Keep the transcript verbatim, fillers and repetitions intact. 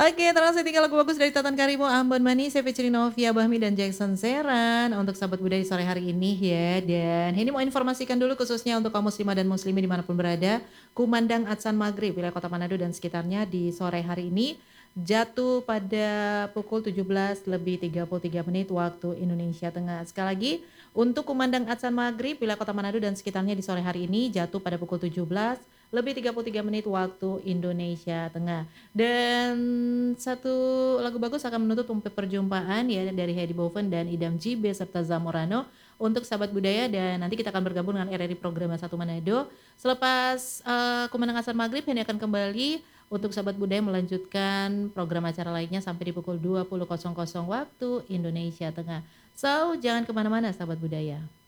Oke, terus tinggal lagu bagus dari Tatan Karimo, Ambon Manis, saya featuring Novia Bahmi dan Jackson Seran untuk sahabat budaya sore hari ini ya. Dan ini mau informasikan dulu khususnya untuk kaum muslimah dan muslimi dimanapun berada, kumandang Adzan Maghrib wilayah Kota Manado dan sekitarnya di sore hari ini jatuh pada pukul tujuh belas lebih tiga puluh tiga menit waktu Indonesia Tengah. Sekali lagi, untuk kumandang Adzan Maghrib wilayah Kota Manado dan sekitarnya di sore hari ini jatuh pada pukul tujuh belas lebih tiga puluh tiga menit waktu Indonesia Tengah. Dan satu lagu bagus akan menutup perjumpaan ya dari Hedi Boven dan Idam Jibe serta Zamorano untuk sahabat budaya, dan nanti kita akan bergabung dengan R R I Program satu Manado. Selepas uh, kumandang Adzan Maghrib ini akan kembali untuk sahabat budaya melanjutkan program acara lainnya sampai di pukul dua puluh waktu Indonesia Tengah. So, jangan kemana-mana sahabat budaya.